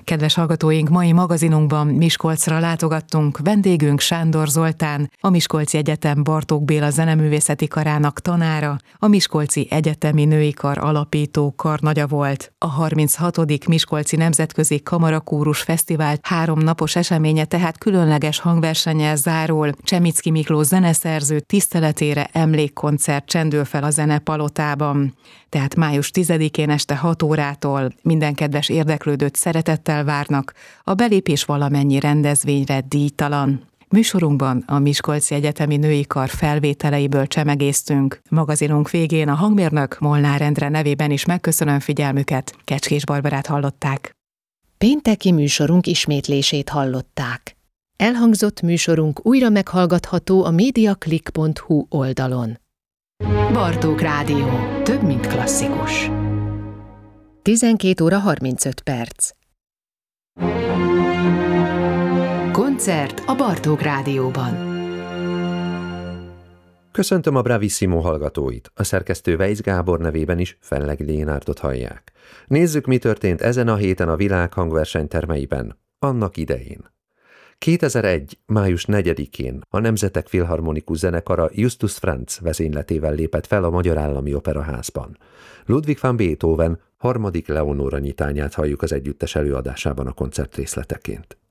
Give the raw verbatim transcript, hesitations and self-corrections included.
Kedves hallgatóink, mai magazinunkban Miskolcra látogattunk. Vendégünk Sándor Zoltán, a Miskolci Egyetem Bartók Béla Zeneművészeti Karának tanára, a Miskolci Egyetemi Női Kar alapító karnagya volt. A harminchatodik Miskolci Nemzetközi Kamarakórus Fesztivál három napos eseménye tehát különleges hangversennyel zárul. Csemicki Miklós zeneszerző tiszteletére emlékkoncert csendül fel a Zenepalotában. Tehát május tizedikén este hat órától minden kedves érdeklődőt szeretettel várnak, a belépés valamennyi rendezvényre díjtalan. Műsorunkban a Miskolci Egyetemi Női Kar felvételeiből csemegésztünk. Magazinunk végén a hangmérnök Molnár Endre nevében is megköszönöm figyelmüket. Kecskés Barbarát hallották. Pénteki műsorunk ismétlését hallották. Elhangzott műsorunk újra meghallgatható a mediaclick pont hu oldalon. Bartók Rádió. Több, mint klasszikus. tizenkét óra harmincöt perc. Koncert a Bartók Rádióban. Köszöntöm a Bravissimo hallgatóit. A szerkesztő Weisz Gábor nevében is Felleg Lénárdot hallják. Nézzük, mi történt ezen a héten a világ hangversenytermeiben, annak idején. kétezer-egy. május negyedikén a Nemzetek Filharmonikus Zenekara Justus Franz vezényletével lépett fel a Magyar Állami Operaházban. Ludwig van Beethoven harmadik Leonóra nyitányát halljuk az együttes előadásában a koncert részleteként.